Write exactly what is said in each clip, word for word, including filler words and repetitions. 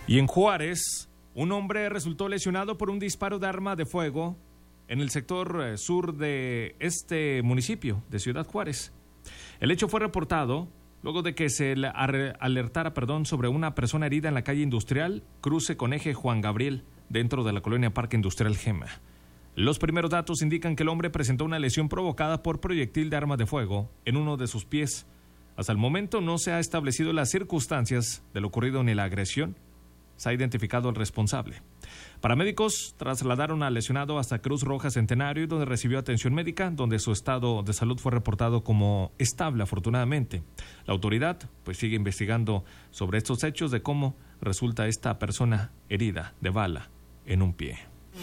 Y en Juárez, un hombre resultó lesionado por un disparo de arma de fuego en el sector sur de este municipio de Ciudad Juárez. El hecho fue reportado luego de que se alertara perdón, sobre una persona herida en la calle Industrial, cruce con eje Juan Gabriel, dentro de la colonia Parque Industrial Gema. Los primeros datos indican que el hombre presentó una lesión provocada por proyectil de arma de fuego en uno de sus pies. Hasta el momento no se ha establecido las circunstancias de lo ocurrido ni la agresión. Se ha identificado al responsable. Paramédicos trasladaron al lesionado hasta Cruz Roja Centenario, donde recibió atención médica, donde su estado de salud fue reportado como estable, afortunadamente. La autoridad pues sigue investigando sobre estos hechos de cómo resulta esta persona herida de bala en un pie.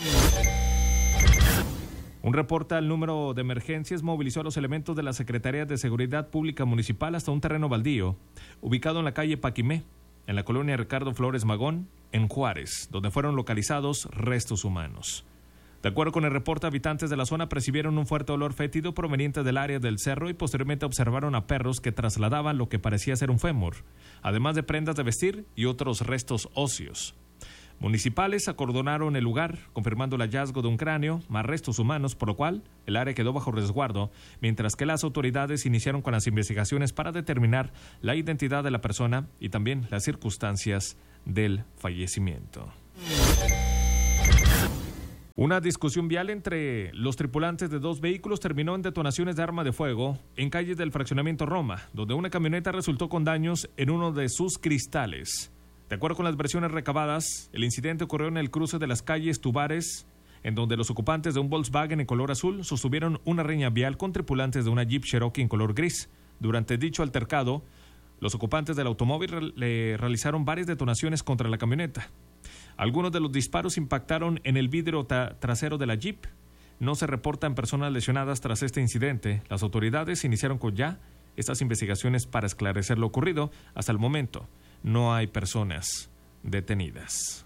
Un reporte al número de emergencias movilizó a los elementos de la Secretaría de Seguridad Pública Municipal hasta un terreno baldío, ubicado en la calle Paquimé, en la colonia Ricardo Flores Magón, en Juárez, donde fueron localizados restos humanos. De acuerdo con el reporte, habitantes de la zona percibieron un fuerte olor fétido proveniente del área del cerro y posteriormente observaron a perros que trasladaban lo que parecía ser un fémur, además de prendas de vestir y otros restos óseos. Municipales acordonaron el lugar, confirmando el hallazgo de un cráneo, más restos humanos, por lo cual el área quedó bajo resguardo, mientras que las autoridades iniciaron con las investigaciones para determinar la identidad de la persona y también las circunstancias del fallecimiento. Una discusión vial entre los tripulantes de dos vehículos terminó en detonaciones de arma de fuego en calles del fraccionamiento Roma, donde una camioneta resultó con daños en uno de sus cristales. De acuerdo con las versiones recabadas, el incidente ocurrió en el cruce de las calles Tubares, en donde los ocupantes de un Volkswagen en color azul sostuvieron una riña vial con tripulantes de una Jeep Cherokee en color gris. Durante dicho altercado, los ocupantes del automóvil le realizaron varias detonaciones contra la camioneta. Algunos de los disparos impactaron en el vidrio tra- trasero de la Jeep. No se reportan personas lesionadas tras este incidente. Las autoridades iniciaron con ya estas investigaciones para esclarecer lo ocurrido. Hasta el momento no hay personas detenidas.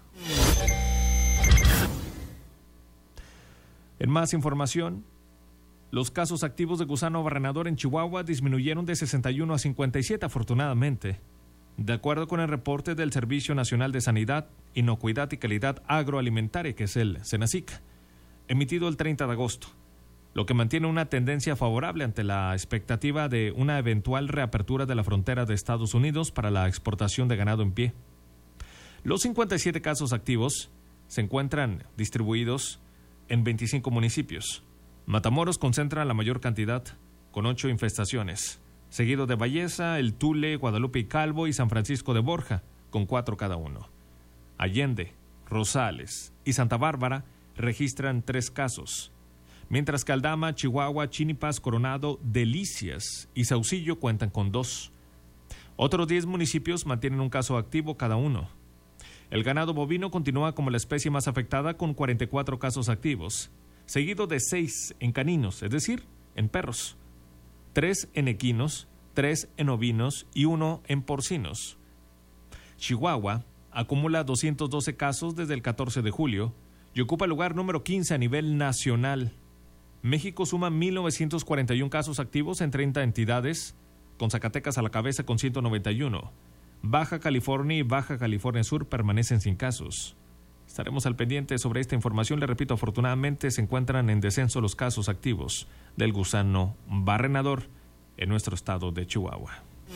En más información, los casos activos de gusano barrenador en Chihuahua disminuyeron de sesenta y uno a cincuenta y siete, afortunadamente. De acuerdo con el reporte del Servicio Nacional de Sanidad, Inocuidad y Calidad Agroalimentaria, que es el SENASIC, emitido el treinta de agosto, lo que mantiene una tendencia favorable ante la expectativa de una eventual reapertura de la frontera de Estados Unidos para la exportación de ganado en pie. Los cincuenta y siete casos activos se encuentran distribuidos en veinticinco municipios. Matamoros concentra la mayor cantidad, con ocho infestaciones, seguido de Valleza, El Tule, Guadalupe y Calvo y San Francisco de Borja, con cuatro cada uno. Allende, Rosales y Santa Bárbara registran tres casos, mientras que Aldama, Chihuahua, Chinipas, Coronado, Delicias y Saucillo cuentan con dos. Otros diez municipios mantienen un caso activo cada uno. El ganado bovino continúa como la especie más afectada con cuarenta y cuatro casos activos, seguido de seis en caninos, es decir, en perros, tres en equinos, tres en ovinos y uno en porcinos. Chihuahua acumula doscientos doce casos desde el catorce de julio y ocupa el lugar número quince a nivel nacional. México suma mil novecientos cuarenta y uno casos activos en treinta entidades, con Zacatecas a la cabeza con ciento noventa y uno. Baja California y Baja California Sur permanecen sin casos. Estaremos al pendiente sobre esta información. Le repito, afortunadamente se encuentran en descenso los casos activos del gusano barrenador en nuestro estado de Chihuahua.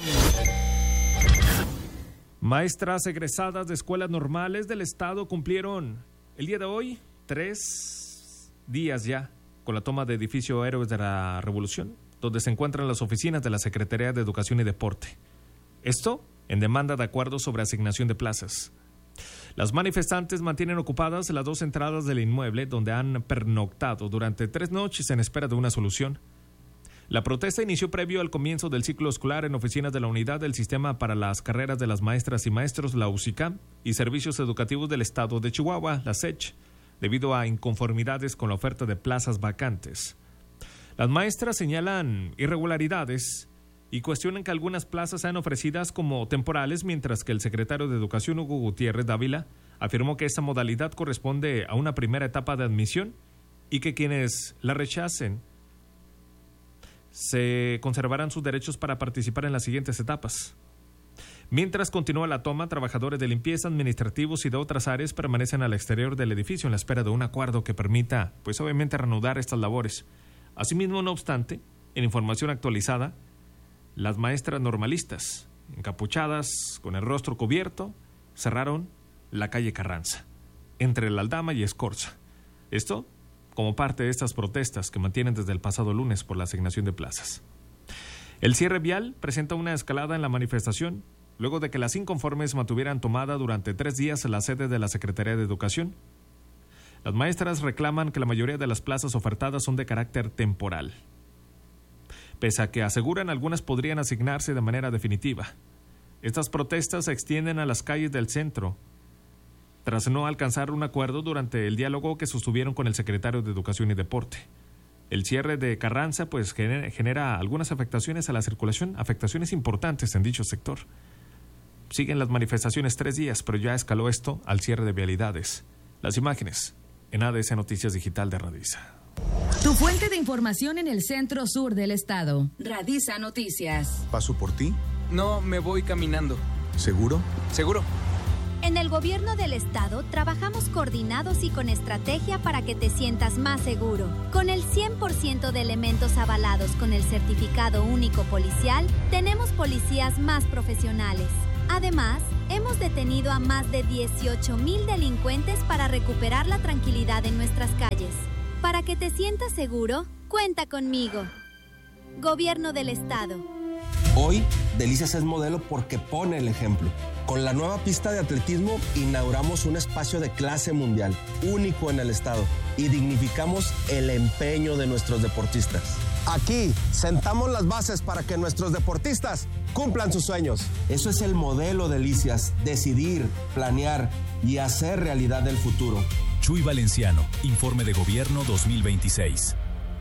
Maestras egresadas de escuelas normales del estado cumplieron el día de hoy tres días ya con la toma de edificio Héroes de la Revolución, donde se encuentran las oficinas de la Secretaría de Educación y Deporte. Esto en demanda de acuerdos sobre asignación de plazas. Las manifestantes mantienen ocupadas las dos entradas del inmueble, donde han pernoctado durante tres noches en espera de una solución. La protesta inició previo al comienzo del ciclo escolar en oficinas de la Unidad del Sistema para las Carreras de las Maestras y Maestros, la U S I C A M, y Servicios Educativos del Estado de Chihuahua, la S E C H, debido a inconformidades con la oferta de plazas vacantes. Las maestras señalan irregularidades y cuestionan que algunas plazas sean ofrecidas como temporales, mientras que el secretario de Educación, Hugo Gutiérrez Dávila, afirmó que esta modalidad corresponde a una primera etapa de admisión y que quienes la rechacen se conservarán sus derechos para participar en las siguientes etapas. Mientras continúa la toma, trabajadores de limpieza, administrativos y de otras áreas permanecen al exterior del edificio en la espera de un acuerdo que permita, pues obviamente, reanudar estas labores. Asimismo, no obstante, en información actualizada, las maestras normalistas, encapuchadas, con el rostro cubierto, cerraron la calle Carranza, entre la Aldama y Escorza. Esto como parte de estas protestas que mantienen desde el pasado lunes por la asignación de plazas. El cierre vial presenta una escalada en la manifestación, luego de que las inconformes mantuvieran tomada durante tres días la sede de la Secretaría de Educación. Las maestras reclaman que la mayoría de las plazas ofertadas son de carácter temporal, pese a que aseguran algunas podrían asignarse de manera definitiva. Estas protestas se extienden a las calles del centro, tras no alcanzar un acuerdo durante el diálogo que sostuvieron con el secretario de Educación y Deporte. El cierre de Carranza pues genera, genera algunas afectaciones a la circulación, afectaciones importantes en dicho sector. Siguen las manifestaciones tres días, pero ya escaló esto al cierre de vialidades. Las imágenes en A D S Noticias Digital de Radisa. Tu fuente de información en el centro sur del estado. Radisa Noticias. ¿Paso por ti? No, me voy caminando. ¿Seguro? Seguro. En el gobierno del estado trabajamos coordinados y con estrategia para que te sientas más seguro. Con el cien por ciento de elementos avalados con el certificado único policial, tenemos policías más profesionales. Además, hemos detenido a más de dieciocho mil delincuentes para recuperar la tranquilidad en nuestras calles. Para que te sientas seguro, cuenta conmigo. Gobierno del estado. Hoy, Delicias es modelo porque pone el ejemplo. Con la nueva pista de atletismo, inauguramos un espacio de clase mundial, único en el estado, y dignificamos el empeño de nuestros deportistas. Aquí, sentamos las bases para que nuestros deportistas cumplan sus sueños. Eso es el modelo Delicias, decidir, planear y hacer realidad el futuro. Chuy Valenciano, Informe de Gobierno dos mil veintiséis.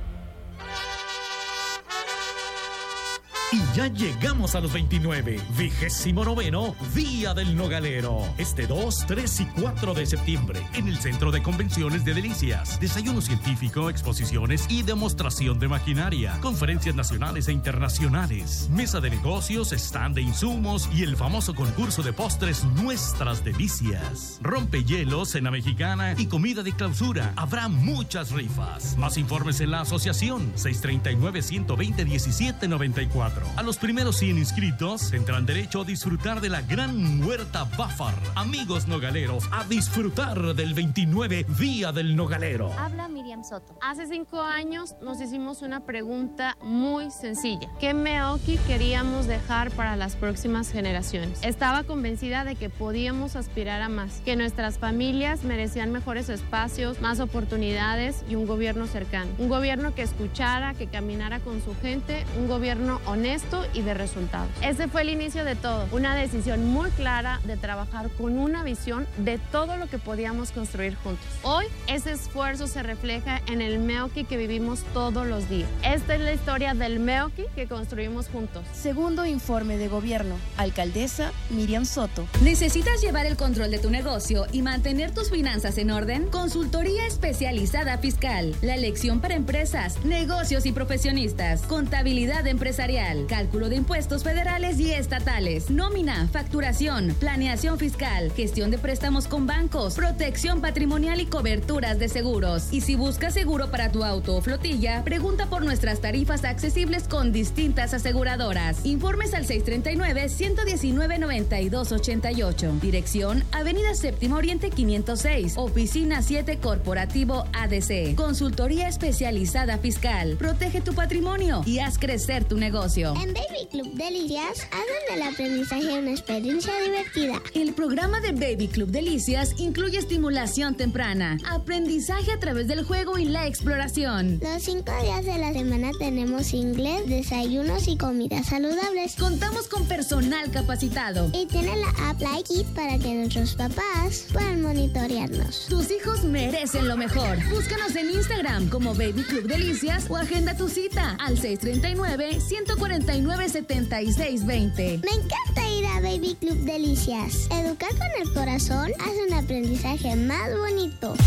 Y ya llegamos a los veintinueve, vigésimo noveno Día del Nogalero. Este dos, tres y cuatro de septiembre, en el Centro de Convenciones de Delicias. Desayuno científico, exposiciones y demostración de maquinaria. Conferencias nacionales e internacionales. Mesa de negocios, stand de insumos y el famoso concurso de postres Nuestras Delicias. Rompehielos, cena mexicana y comida de clausura. Habrá muchas rifas. Más informes en la asociación seis tres nueve, uno dos cero, uno siete nueve cuatro. A los primeros cien inscritos tendrán derecho a disfrutar de la gran huerta Bafar. Amigos nogaleros, a disfrutar del veintinueve Día del Nogalero. Habla Miriam Soto. Hace cinco años nos hicimos una pregunta muy sencilla. ¿Qué Meoki queríamos dejar para las próximas generaciones? Estaba convencida de que podíamos aspirar a más, que nuestras familias merecían mejores espacios, más oportunidades y un gobierno cercano. Un gobierno que escuchara, que caminara con su gente, un gobierno honesto y de resultados. Ese fue el inicio de todo, una decisión muy clara de trabajar con una visión de todo lo que podíamos construir juntos. Hoy, ese esfuerzo se refleja en el Meoki que vivimos todos los días. Esta es la historia del Meoki que construimos juntos. Segundo informe de gobierno. Alcaldesa Miriam Soto. ¿Necesitas llevar el control de tu negocio y mantener tus finanzas en orden? Consultoría especializada fiscal. La elección para empresas, negocios y profesionistas. Contabilidad empresarial. Cálculo de impuestos federales y estatales, nómina, facturación, planeación fiscal, gestión de préstamos con bancos, protección patrimonial y coberturas de seguros. Y si buscas seguro para tu auto o flotilla, pregunta por nuestras tarifas accesibles con distintas aseguradoras. Informes al seis tres nueve, uno uno nueve, nueve dos ocho ocho. Dirección Avenida Séptima Oriente quinientos seis, Oficina siete Corporativo A D C. Consultoría especializada fiscal. Protege tu patrimonio y haz crecer tu negocio. En Baby Club Delicias hacen del aprendizaje una experiencia divertida. El programa de Baby Club Delicias incluye estimulación temprana, aprendizaje a través del juego y la exploración. Los cinco días de la semana tenemos inglés, desayunos y comidas saludables. Contamos con personal capacitado. Y tiene la app Like It para que nuestros papás puedan monitorearnos. Tus hijos merecen lo mejor. Búscanos en Instagram como Baby Club Delicias o agenda tu cita al seis tres nueve, uno cuatro nueve, siete seis dos cero. Me encanta ir a Baby Club Delicias. Educar con el corazón hace un aprendizaje más bonito.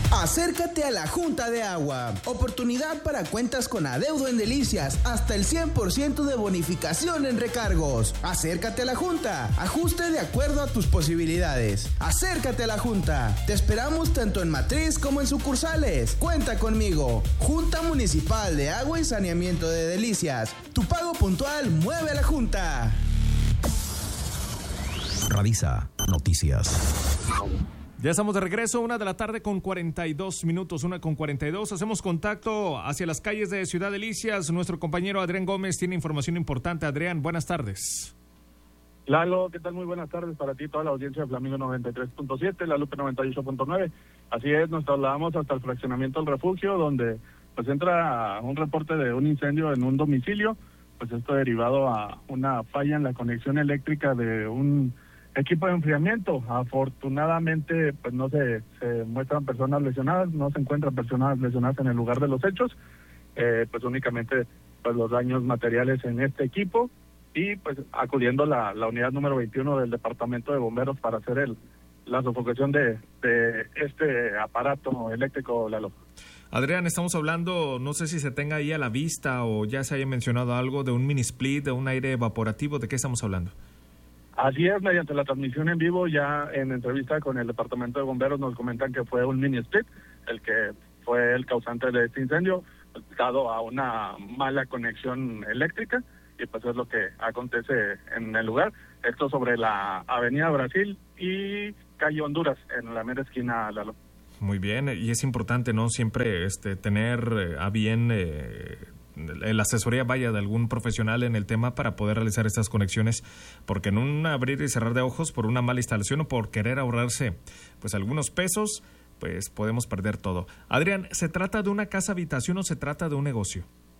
Acércate a la Junta de Agua. Oportunidad para cuentas con adeudo en Delicias. Hasta el cien por ciento de bonificación en recargos. Acércate a la Junta. Ajuste de acuerdo a tus posibilidades. Acércate a la Junta. Te esperamos tanto en matriz como en sucursales. Cuenta conmigo. Junta Municipal de Agua y Saneamiento de Delicias. Tu pago puntual mueve a la Junta. Radisa Noticias. Ya estamos de regreso, una de la tarde con cuarenta y dos minutos, una con cuarenta y dos. Hacemos contacto hacia las calles de Ciudad Delicias. Nuestro compañero Adrián Gómez tiene información importante. Adrián, buenas tardes. Lalo, ¿qué tal? Muy buenas tardes para ti, toda la audiencia de Flamingo noventa y tres punto siete, La Lupe noventa y ocho punto nueve. Así es, nos trasladamos hasta el fraccionamiento del Refugio, donde pues entra un reporte de un incendio en un domicilio. Pues esto derivado a una falla en la conexión eléctrica de un equipo de enfriamiento. Afortunadamente, pues no se, se muestran personas lesionadas, no se encuentran personas lesionadas en el lugar de los hechos, eh, pues únicamente pues los daños materiales en este equipo y pues acudiendo la, la unidad número veintiuno del Departamento de Bomberos para hacer el la sofocación de, de este aparato eléctrico, Lalo. Adrián, estamos hablando, no sé si se tenga ahí a la vista o ya se haya mencionado algo de un mini split, de un aire evaporativo, ¿de qué estamos hablando? Así es, mediante la transmisión en vivo, ya en entrevista con el Departamento de Bomberos nos comentan que fue un mini split el que fue el causante de este incendio, dado a una mala conexión eléctrica, y pues es lo que acontece en el lugar. Esto sobre la Avenida Brasil y calle Honduras, en la mera esquina, Lalo. Muy bien, y es importante, ¿no? Siempre este, tener eh, a bien eh, la asesoría vaya de algún profesional en el tema para poder realizar estas conexiones, porque en un abrir y cerrar de ojos por una mala instalación o por querer ahorrarse pues algunos pesos, pues podemos perder todo. Adrián, ¿se trata de una casa habitación o se trata de un negocio?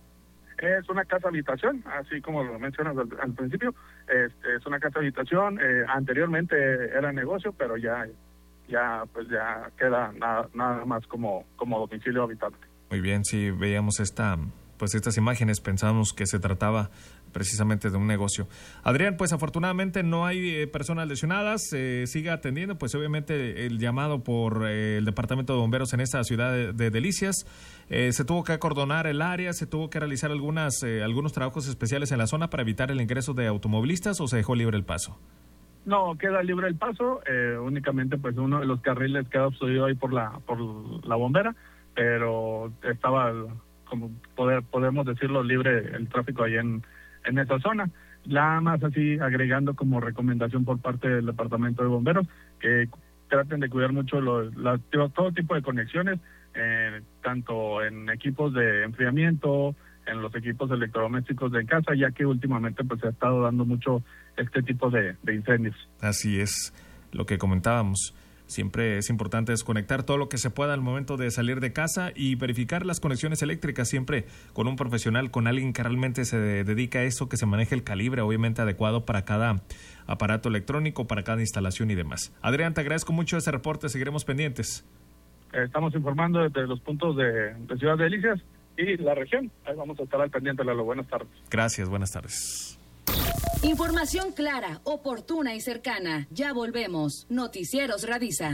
Es una casa habitación, así como lo mencionas al, al principio, este, es una casa habitación, eh, anteriormente era negocio, pero ya ya pues ya queda nada, nada más como, como domicilio habitable. Muy bien, sí, veíamos esta pues estas imágenes, pensábamos que se trataba precisamente de un negocio. Adrián, pues afortunadamente no hay eh, personas lesionadas, eh, sigue atendiendo pues obviamente el llamado por eh, el Departamento de Bomberos en esta ciudad de, de Delicias. Eh, se tuvo que acordonar el área, se tuvo que realizar algunas eh, algunos trabajos especiales en la zona para evitar el ingreso de automovilistas, ¿o se dejó libre el paso? No, queda libre el paso, eh, únicamente pues uno de los carriles queda obstruido ahí por la por la bombera, pero estaba, como poder, podemos decirlo, libre el tráfico ahí en, en esa zona. Nada más así agregando como recomendación por parte del Departamento de Bomberos que traten de cuidar mucho los, la, todo tipo de conexiones, eh, tanto en equipos de enfriamiento, en los equipos electrodomésticos de casa, ya que últimamente pues se ha estado dando mucho este tipo de, de incendios. Así es, lo que comentábamos. Siempre es importante desconectar todo lo que se pueda al momento de salir de casa y verificar las conexiones eléctricas siempre con un profesional, con alguien que realmente se dedica a eso, que se maneje el calibre obviamente adecuado para cada aparato electrónico, para cada instalación y demás. Adrián, te agradezco mucho ese reporte, seguiremos pendientes. Estamos informando desde los puntos de, de Ciudad Delicias y la región. Ahí vamos a estar al pendiente, Lalo. Buenas tardes. Gracias, buenas tardes. Información clara, oportuna y cercana. Ya volvemos. Noticieros Radisa.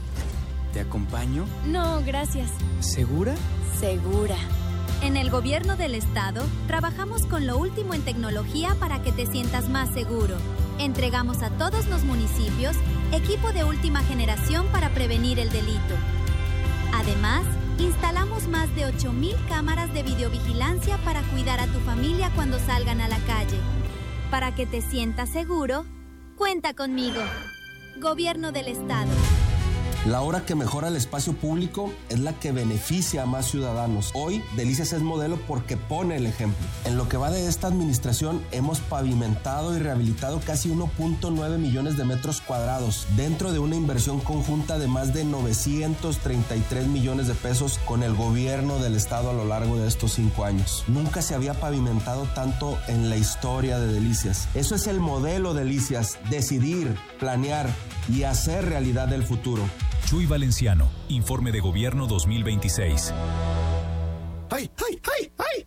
¿Te acompaño? No, gracias. ¿Segura? Segura. En el gobierno del estado, trabajamos con lo último en tecnología para que te sientas más seguro. Entregamos a todos los municipios equipo de última generación para prevenir el delito. Además, instalamos más de ocho mil cámaras de videovigilancia para cuidar a tu familia cuando salgan a la calle. Para que te sientas seguro, cuenta conmigo. Gobierno del Estado. La obra que mejora el espacio público es la que beneficia a más ciudadanos. Hoy, Delicias es modelo porque pone el ejemplo. En lo que va de esta administración, hemos pavimentado y rehabilitado casi uno punto nueve millones de metros cuadrados, dentro de una inversión conjunta de más de novecientos treinta y tres millones de pesos con el gobierno del estado a lo largo de estos cinco años. Nunca se había pavimentado tanto en la historia de Delicias. Eso es el modelo Delicias: decidir, planear y hacer realidad el futuro. Chuy Valenciano, Informe de Gobierno dos mil veintiséis. ¡Ay, ay, ay, ay! ¡Ay!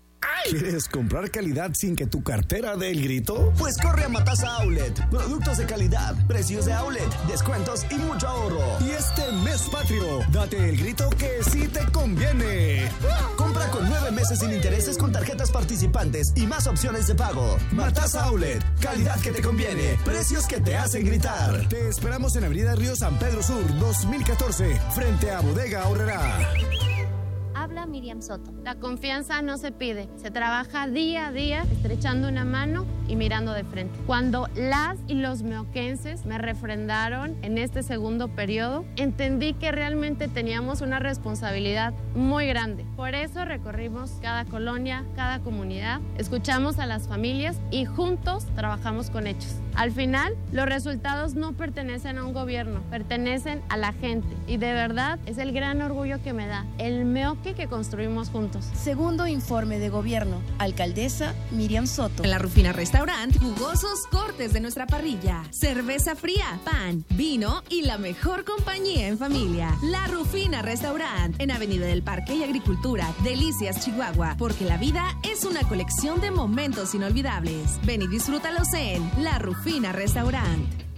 ¿Quieres comprar calidad sin que tu cartera dé el grito? Pues corre a Matasa Outlet. Productos de calidad, precios de outlet, descuentos y mucho ahorro. Y este mes patrio, date el grito que sí te conviene. Compra con nueve meses sin intereses con tarjetas participantes y más opciones de pago. Matasa Outlet, calidad que te conviene, precios que te hacen gritar. Te esperamos en Avenida Río San Pedro Sur, dos mil catorce, frente a Bodega Aurrerá. Habla Miriam Soto. La confianza no se pide, se trabaja día a día, estrechando una mano y mirando de frente. Cuando las y los meoquenses me refrendaron en este segundo periodo, entendí que realmente teníamos una responsabilidad muy grande. Por eso recorrimos cada colonia, cada comunidad, escuchamos a las familias y juntos trabajamos con hechos. Al final, los resultados no pertenecen a un gobierno, pertenecen a la gente. Y de verdad, es el gran orgullo que me da el meoque que construimos juntos. Segundo informe de gobierno. Alcaldesa Miriam Soto. En La Rufina Restaurant, jugosos cortes de nuestra parrilla, cerveza fría, pan, vino y la mejor compañía en familia. La Rufina Restaurant, en Avenida del Parque y Agricultura, Delicias, Chihuahua, porque la vida es una colección de momentos inolvidables. Ven y disfrútalos en La Rufina Restaurant.